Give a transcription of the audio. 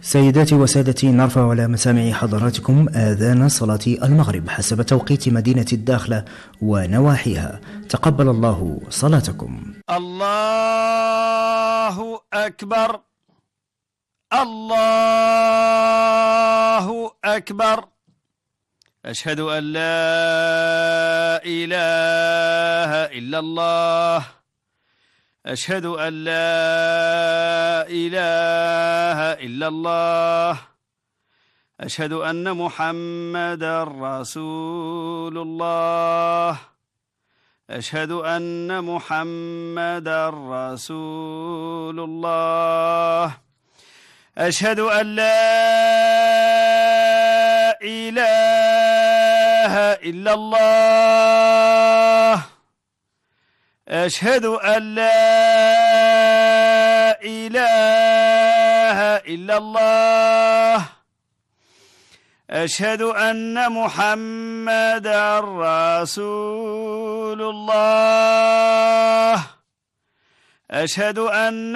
سيداتي وسادتي، نرفع على مسامع حضراتكم آذان صلاة المغرب حسب توقيت مدينة الداخلة ونواحيها. تقبل الله صلاتكم. الله أكبر، الله أكبر. أشهد أن لا إله إلا الله، أشهد أن لا إله إلا الله، أشهد أن محمدا رسول الله، أشهد أن محمدا رسول الله، أشهد أن لا إله إلا الله، أشهد أن لا إله إلا الله، أشهد أن محمدا رسول الله، أشهد أن